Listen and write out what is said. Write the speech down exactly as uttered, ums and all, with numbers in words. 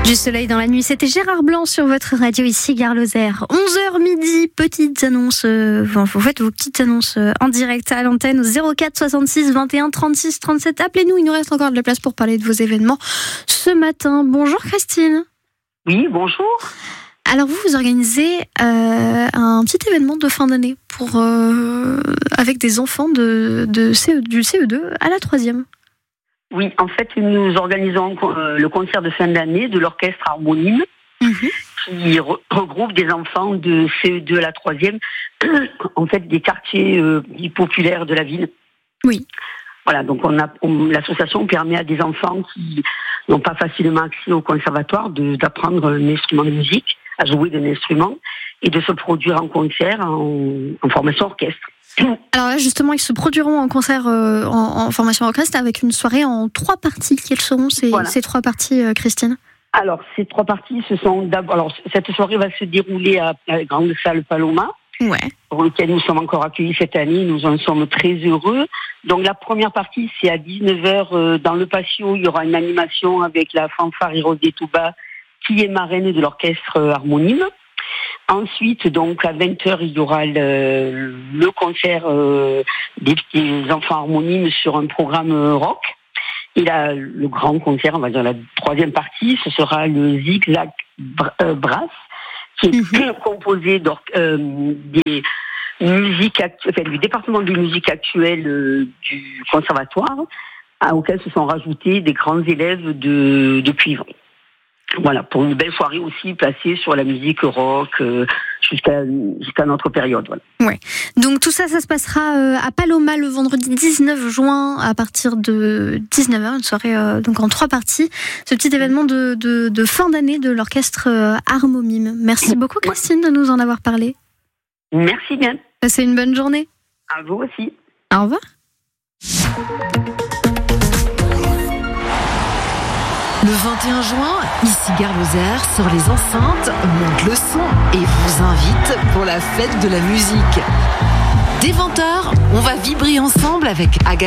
Du soleil dans la nuit, c'était Gérard Blanc sur votre radio ici, Gare Lozère. onze heures midi, petites annonces, euh, enfin, vous faites vos petites annonces euh, en direct à l'antenne au zéro quatre soixante-six vingt et un trente-six trente-sept. Appelez-nous, il nous reste encore de la place pour parler de vos événements ce matin. Bonjour Christine. Oui, bonjour. Alors vous, vous organisez euh, un petit événement de fin d'année pour euh, avec des enfants de, de C E, du C E deux à la troisième. Oui, en fait, nous organisons euh, le concert de fin d'année de l'orchestre Harmonyme, mmh. qui re- regroupe des enfants de C E deux à la troisième, en fait, des quartiers euh, populaires de la ville. Oui. Voilà, donc on a, on, l'association permet à des enfants qui n'ont pas facilement accès au conservatoire de, d'apprendre un instrument de musique, à jouer d'un instrument, et de se produire en concert en, en formation orchestre. Alors là, justement, ils se produiront en concert euh, en, en formation orchestre avec une soirée en trois parties. Quelles seront ces, voilà. ces trois parties, euh, Christine ? Alors, ces trois parties, ce sont d'abord. Alors, cette soirée va se dérouler à la grande salle Paloma, ouais. pour laquelle nous sommes encore accueillis cette année. Nous en sommes très heureux. Donc, la première partie, c'est à dix-neuf heures euh, dans le patio. Il y aura une animation avec la fanfare Hirose des Touba, qui est marraine de l'orchestre euh, Harmonyme. Ensuite, donc à vingt heures, il y aura le, le concert euh, des, des enfants harmonymes sur un programme euh, rock. Et là, le grand concert, on va dire la troisième partie, ce sera le Zigzag euh, Brass, qui est mm-hmm. composé euh, des musiques actu- enfin, du département de musique actuelle euh, du conservatoire, à, auquel se sont rajoutés des grands élèves de, de cuivre. Voilà, pour une belle soirée aussi placée sur la musique rock euh, jusqu'à, jusqu'à notre période. Voilà. Ouais. Donc tout ça, ça se passera euh, à Paloma le vendredi dix-neuf juin à partir de dix-neuf heures, une soirée euh, donc en trois parties. Ce petit événement de, de, de fin d'année de l'orchestre euh, Harmonyme. Merci beaucoup Christine de nous en avoir parlé. Merci bien. Passez une bonne journée. À vous aussi. Au revoir. Le vingt et un juin, ici Gare Lozère, sur les enceintes, monte le son et vous invite pour la fête de la musique. Dès vingt heures, on va vibrer ensemble avec Agathe.